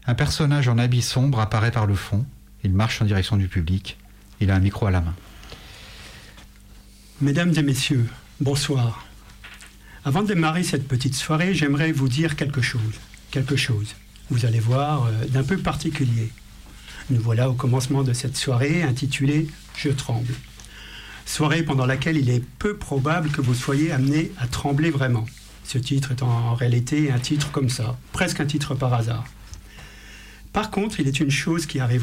Un personnage en habit sombre apparaît par le fond. Il marche en direction du public. Il a un micro à la main. Mesdames et messieurs, bonsoir. Avant de démarrer cette petite soirée, j'aimerais vous dire quelque chose. Vous allez voir, d'un peu particulier. Nous voilà au commencement de cette soirée intitulée « Je tremble ». Soirée pendant laquelle il est peu probable que vous soyez amené à trembler vraiment. Ce titre est en réalité un titre comme ça, presque un titre par hasard. Par contre, il est une chose qui arrive